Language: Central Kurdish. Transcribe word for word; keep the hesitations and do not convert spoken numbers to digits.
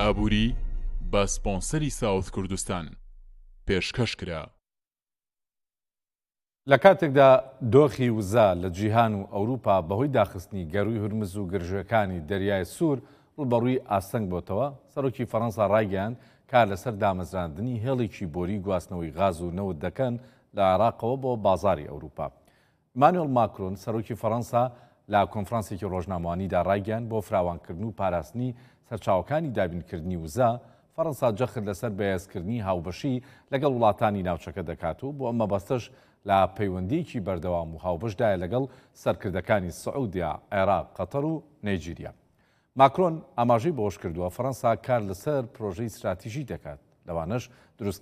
ئابووری بە سپۆنسەری ساوت کوردستان پێشکەشکرا. لە کاتێکدا دۆخی وزا لە جیهان و ئەوروپا بەهۆی داخستنی گەروی هورمز و گرژەکانی دەریای سوور ڕوبەڕووی ئاستەنگ بۆتەوە، سەرۆکی فەڕەنسا ڕایگەیاند کار لەسەر دامەزراندنی هێڵێکی بۆری گواستنەوەی غاز و نەوت دەکەن لە عێراقەوە بۆ بازاری ئەوروپا. ئیمانوێل ماکرۆن سەرۆکی فەڕەنسا لە کۆنفرانسێکی ڕۆژنامەوانیدا ڕایگەیاند بۆ فراوانکردن و پاراستنی سەرچاوەکانی دابینکردنی وزا فەڕەنسا جەخت لەسەر بەهێزکردنی هاوبەشی لەگەڵ وڵاتانی ناوچەکە دەکات و بۆ ئەمە بەستەش لە پەیوەندیکی بەردەوام و هاوبەشدایە لەگەڵ سەرکردەکانی سعودیا، عێراق، قەتەر و نایجیریا. ماکرۆن ئاماژەی بۆش کردووە فەڕەنسا کار لەسەر پرۆژەی استراتیژی دەکات، لەوانەش دروست